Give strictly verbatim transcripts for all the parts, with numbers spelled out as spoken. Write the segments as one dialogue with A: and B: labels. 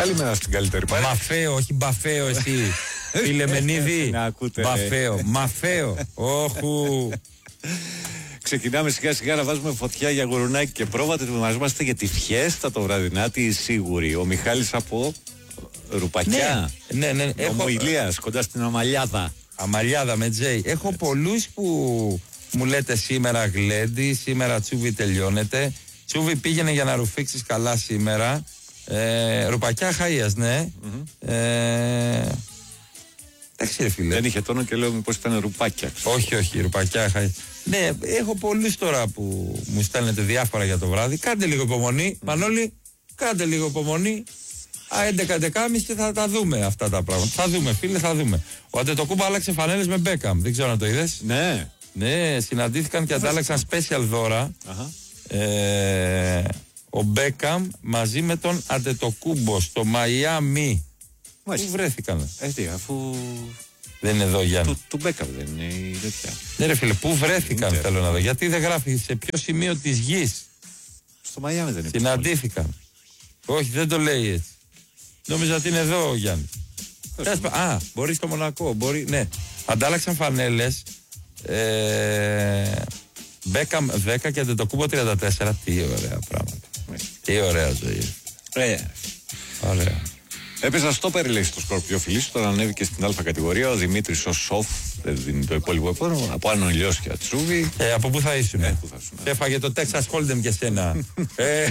A: Καλημέρα στην καλύτερη παρέα.
B: Μαφέο, όχι μπαφέο εσύ. Φιλεμενίδη. Μπαφέο, μαφέο. Όχου.
A: Ξεκινάμε σιγά σιγά να βάζουμε φωτιά για γουρουνάκι και πρόβατα. Ετοιμαζόμαστε για τη φιέστα το βραδινάτη σίγουρη. Ο Μιχάλης από Ρουπακιά.
B: Ναι, ναι, ναι.
A: Ο
B: Έχω...
A: Ηλίας κοντά στην Αμαλιάδα.
B: Αμαλιάδα με Τζέι. Έχω έτσι πολλούς που μου λέτε σήμερα γλέντι, σήμερα Τσούβι τελειώνεται. Τσούβι πήγαινε για να ρουφήξεις καλά σήμερα. Ε, Ρουπακιά Χαΐας, ναι. Mm-hmm. Ε, εντάξει ρε φίλε.
A: Δεν είχε τόνο και λέω μήπως ήταν Ρουπάκια.
B: Όχι, όχι, Ρουπακιά Χαΐας. Ναι, έχω πολλούς τώρα που μου στέλνετε διάφορα για το βράδυ. Κάντε λίγο υπομονή. Mm. Μανώλη, κάντε λίγο υπομονή. Α, έντεκα έντεκα και μισή θα τα δούμε αυτά τα πράγματα. Θα δούμε, φίλε, θα δούμε. Ο Αντετοκούμπο άλλαξε φανέλες με Μπέκαμ. Δεν ξέρω αν το είδες.
A: Ναι.
B: Ναι, συναντήθηκαν και αντάλλαξαν special δώρα. Uh-huh. Ε, ο Μπέκαμ μαζί με τον Αντετοκούμπο στο Μαϊάμι. Πού βρέθηκαν.
A: Έτσι, αφού.
B: Δεν είναι εδώ, Γιάννη.
A: Του, του Μπέκαμ δεν είναι η τέτοια.
B: Ναι, ρε φίλε, πού βρέθηκαν, θέλω να δω. Γιατί δεν γράφει σε ποιο σημείο της γης.
A: Στο Μαϊάμι δεν είναι.
B: Συναντήθηκαν. Όχι, δεν το λέει έτσι. Νόμιζα ότι είναι εδώ ο Γιάννη. Α, μπορεί στο Μονακό. Μπορεί, ναι. Αντάλλαξαν φανέλες. Ε, Μπέκαμ δέκα και Αντετοκούμπο τριάντα τέσσερα. Τι ωραία πράγματα. Τι ωραία ζωή.
A: Ε.
B: Ωραία.
A: Έπαιζα στο περιλέξει στο Σκορπιό Φιλίσου, τώρα ανέβηκε στην Α κατηγορία. Ο Δημήτρης ο Σοφ, δεν δίνει το υπόλοιπο επόμενο. Από Άνω Ηλιώσια Τσούβι.
B: Ε, από πού θα ήσουν.
A: Ε, θα ήσουν.
B: Έφαγε το Texas Hold'em και σένα. ε.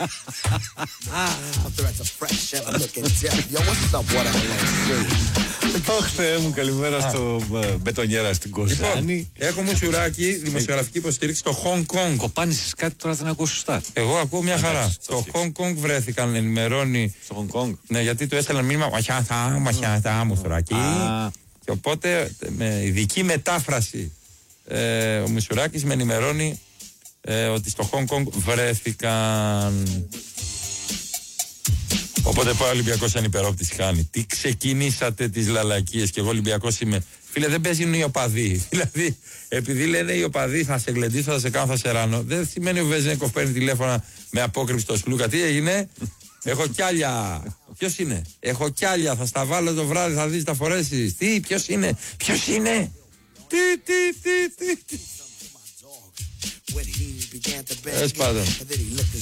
A: Αχ, Θεέ μου, καλημέρα στο Μπετονιέρα στην Κοζάνη.
B: Έχω μουσουράκι, δημοσιογραφική υποστήριξη στο Hong Kong.
A: Κοπάνησες κάτι τώρα, δεν ακούω σωστά.
B: Εγώ ακούω μια χαρά. Στο Hong Kong βρέθηκαν, ενημερώνει.
A: Στο Hong Kong.
B: Ναι, γιατί του έστελναν μήνυμα μαχιάτα, μαχιάτα, μουσουράκι. Και οπότε με ειδική μετάφραση ε, ο Μουσουράκης με ενημερώνει ε, ότι στο Hong Kong βρέθηκαν. Οπότε πάει ο Ολυμπιακός ανυπερόπτης χάνει. Τι ξεκινήσατε τις λαλακίες και εγώ Ολυμπιακός είμαι. Φίλε, δεν παίζουν οι οπαδοί. Δηλαδή, επειδή λένε οι οπαδοί θα σε γλεντήσω, θα σε κάνω, θα σε ράνω, δεν σημαίνει ο Βεζένκοφ παίρνει τηλέφωνα με απόκρυψη στο Σλούκα. Τι έγινε? Έχω κι άλλα. Ποιος είναι? Έχω κι άλλα. Θα στα βάλω το βράδυ, θα δεις, τα φορέσεις. Τι, ποιος είναι? Ποιος είναι? Τι, τι, τι, τι, τι. Ες πάντων.